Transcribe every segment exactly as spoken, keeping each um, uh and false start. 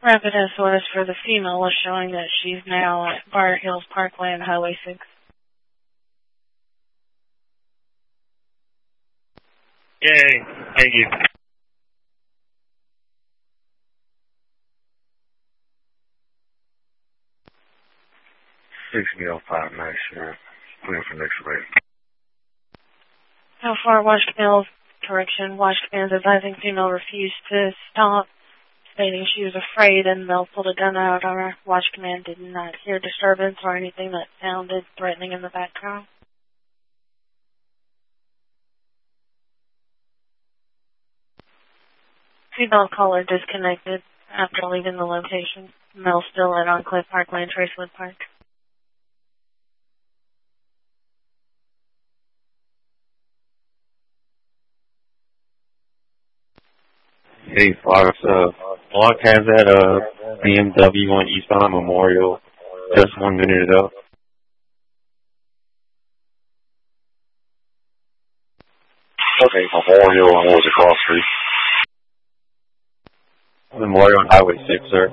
Rapid S O S for the female is showing that she's now at Bar Hills Parkway and Highway six. Yay, thank you. six Mil five nine, sure. Clear for next rate. How far Wash Command, correction, Wash Command advising female refused to stop, stating she was afraid, and Mel pulled a gun out on her. Wash Command did not hear disturbance or anything that sounded threatening in the background. Female caller disconnected after leaving the location. Mel still at Enclave Parkway and Tracewood Park. Hey, Fox, uh, Block has that, uh, B M W on Eastbound Memorial just one minute ago. Okay, Memorial, and what was it, Cross Street? Memorial on Highway six, sir.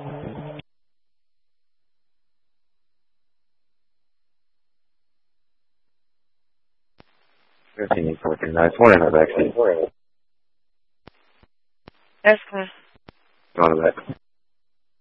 fifteen forty-nine, twenty-nine, actually. That's good. Going back.